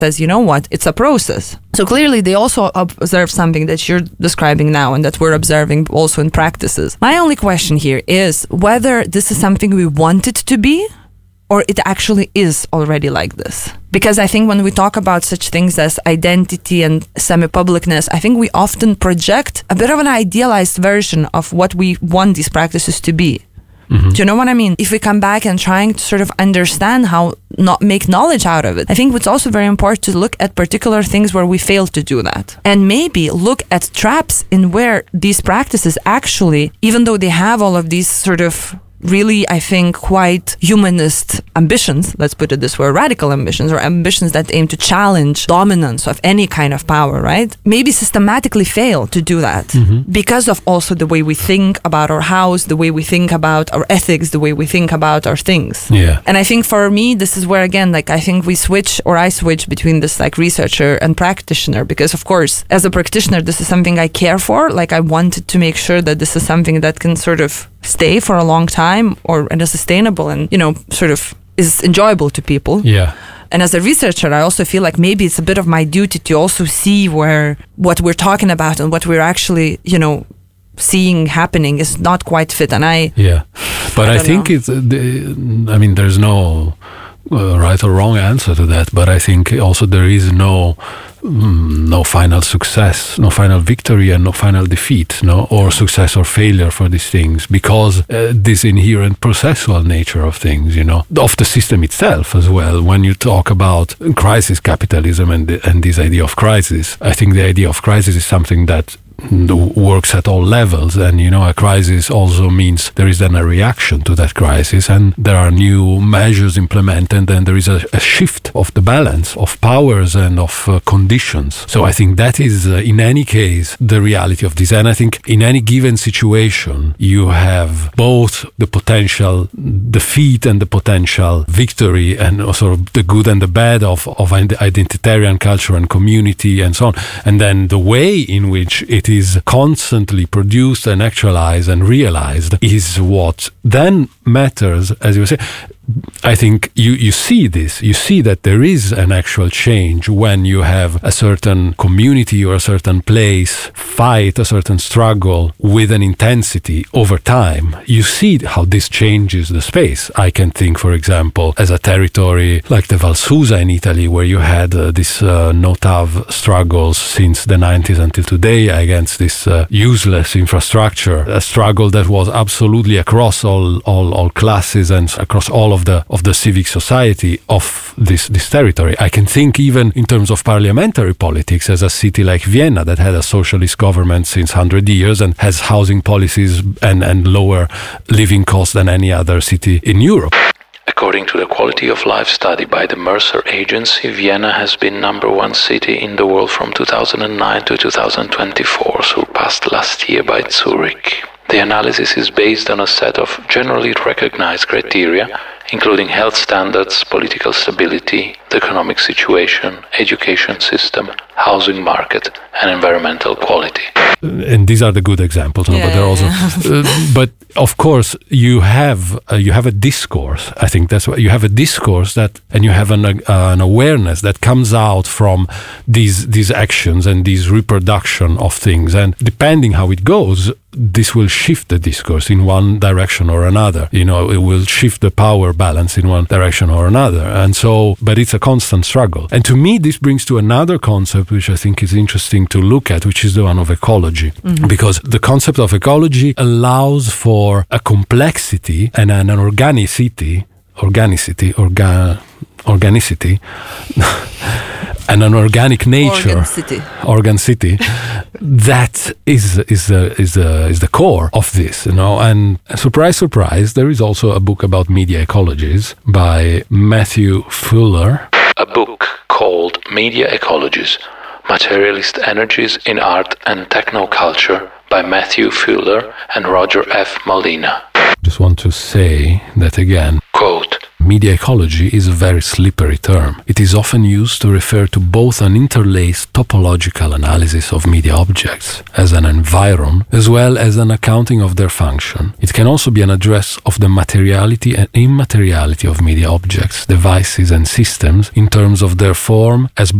says, you know what, it's a process. So clearly they also observe something that you're describing now and that we're observing also in practices. My only question here is whether this is something we want it to be or it actually is already like this. Because I think when we talk about such things as identity and semi-publicness, I think we often project a bit of an idealized version of what we want these practices to be. Do you know what I mean? If we come back and trying to sort of understand how not make knowledge out of it, I think it's also very important to look at particular things where we fail to do that. And maybe look at traps in where these practices actually, even though they have all of these sort of really, I think, quite humanist ambitions, let's put it this way, radical ambitions or ambitions that aim to challenge dominance of any kind of power, right? Maybe systematically fail to do that because of also the way we think about our house, the way we think about our ethics, the way we think about our things. Yeah. And I think for me, this is where, again, like I think we switch, or I switch between this like researcher and practitioner, because of course, as a practitioner, this is something I care for. Like I wanted to make sure that this is something that can sort of stay for a long time and is sustainable and, you know, sort of is enjoyable to people. Yeah. And as a researcher, I also feel like maybe it's a bit of my duty to also see where what we're talking about and what we're actually, you know, seeing happening is not quite fit. And but I think it's, I mean, there's no right or wrong answer to that, but I think also there is no final success, no final victory and no final defeat, or success or failure for these things, because this inherent processual nature of things, of the system itself as well. When you talk about crisis capitalism and this idea of crisis, I think the idea of crisis is something that works at all levels, and a crisis also means there is then a reaction to that crisis, and there are new measures implemented, and there is a shift of the balance of powers and of conditions. So I think that is in any case the reality of this, and I think in any given situation you have both the potential defeat and the potential victory, and also the good and the bad of identitarian culture and community and so on, and then the way in which it is constantly produced and actualized and realized is what then matters. As you say, I think you see this. You see that there is an actual change when you have a certain community or a certain place fight a certain struggle with an intensity over time. You see how this changes the space. I can think, for example, as a territory like the Val Susa in Italy, where you had this no-TAV struggles since the 90s until today against this useless infrastructure, a struggle that was absolutely across all classes and across all of the civic society of this territory. I can think even in terms of parliamentary politics, as a city like Vienna that had a socialist government since 100 years and has housing policies and lower living costs than any other city in Europe. According to the Quality of Life study by the Mercer Agency, Vienna has been #1 city in the world from 2009 to 2024, surpassed last year by Zurich. The analysis is based on a set of generally recognized criteria, including health standards, political stability, the economic situation, education system, housing market, and environmental quality. And these are the good examples, but there are also. But of course, you have a discourse. I think that's what you have, a discourse and you have an awareness that comes out from these actions and these reproduction of things. And depending how it goes, this will shift the discourse in one direction or another. It will shift the power balance in one direction or another. And so, but it's a constant struggle. And to me, this brings to another concept which I think is interesting to look at, which is the one of ecology. Mm-hmm. Because the concept of ecology allows for a complexity and an organicity and an organic nature, organcity, that is the core of this, And surprise, surprise, there is also a book about media ecologies by Matthew Fuller. A book called Media Ecologies: Materialist Energies in Art and Technoculture by Matthew Fuller and Roger F. Molina. Just want to say that again. Quote, media ecology is a very slippery term. It is often used to refer to both an interlaced topological analysis of media objects as an environ, as well as an accounting of their function. It can also be an address of the materiality and immateriality of media objects, devices and systems in terms of their form as